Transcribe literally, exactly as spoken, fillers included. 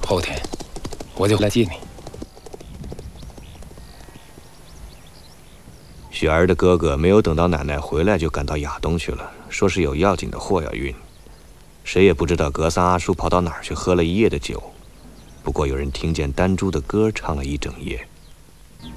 后天我就来接你。 雪儿的哥哥没有等到奶奶回来，就赶到亚东去了，说是有要紧的货要运。谁也不知道格桑阿叔跑到哪儿去喝了一夜的酒。不过有人听见丹珠的歌唱了一整夜。